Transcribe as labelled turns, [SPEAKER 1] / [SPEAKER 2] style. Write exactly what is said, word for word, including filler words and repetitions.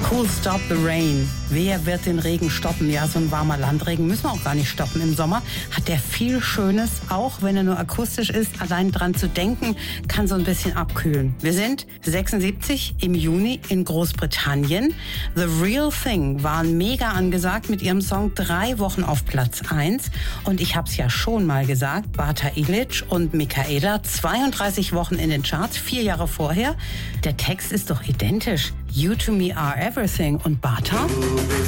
[SPEAKER 1] Who'll Stop the Rain? Wer wird den Regen stoppen? Ja, so ein warmer Landregen müssen wir auch gar nicht stoppen im Sommer. Hat der viel Schönes, auch wenn er nur akustisch ist. Allein dran zu denken, kann so ein bisschen abkühlen. Wir sind sechsundsiebzig im Juni in Großbritannien. The Real Thing waren mega angesagt mit ihrem Song drei Wochen auf Platz eins. Und ich hab's ja schon mal gesagt, Bata Ilic und Michaela, zweiunddreißig Wochen in den Charts, vier Jahre vorher. Der Text ist doch identisch. You to me are everything. Und Bata?
[SPEAKER 2] Du bist